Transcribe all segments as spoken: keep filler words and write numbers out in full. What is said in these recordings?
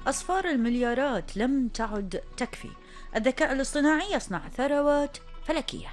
أصفار المليارات لم تعد تكفي. الذكاء الاصطناعي يصنع ثروات فلكية.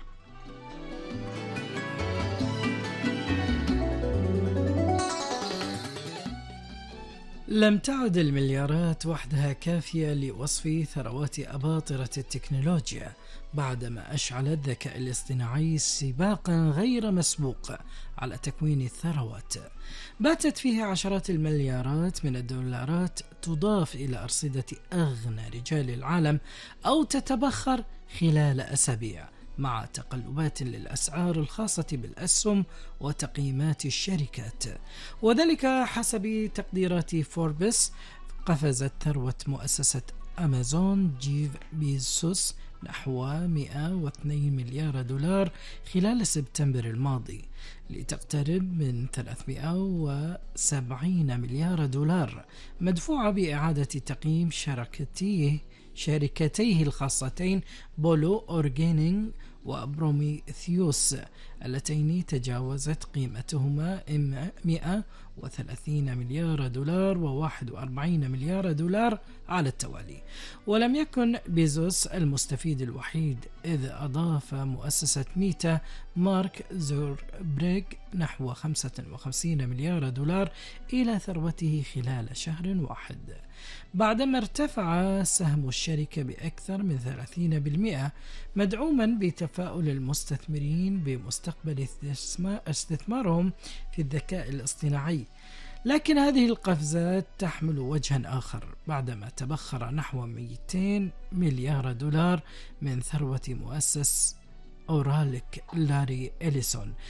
لم تعد المليارات وحدها كافية لوصف ثروات أباطرة التكنولوجيا، بعدما أشعل الذكاء الاصطناعي سباقا غير مسبوق على تكوين الثروات باتت فيه عشرات المليارات من الدولارات تضاف إلى أرصدة أغنى رجال العالم أو تتبخر خلال أسابيع، مع تقلبات للأسعار الخاصة بالأسهم وتقييمات الشركات. وذلك حسب تقديرات فوربس. قفزت ثروة مؤسسة أمازون جيف بيزوس نحو مئة واثنين مليار دولار خلال سبتمبر الماضي، لتقترب من ثلاثمئة وسبعين مليار دولار، مدفوعة بإعادة تقييم شركتيه شركتيه الخاصتين بولو أورجينينج وبروميثيوس، اللتين تجاوزت قيمتهما مئة وثلاثين مليار دولار وواحد وأربعين مليار دولار على التوالي. ولم يكن بيزوس المستفيد الوحيد، إذ أضاف مؤسسة ميتا مارك زوكربيرج نحو خمسة وخمسين مليار دولار إلى ثروته خلال شهر واحد، بعدما ارتفع سهم الشركة بأكثر من ثلاثين بالمئة، مدعوما بتفاؤل المستثمرين بمستقبل استثمارهم في الذكاء الاصطناعي. لكن هذه القفزات تحمل وجها آخر، بعدما تبخر نحو مئتين مليار دولار من ثروة مؤسس أوراليك لاري إليسون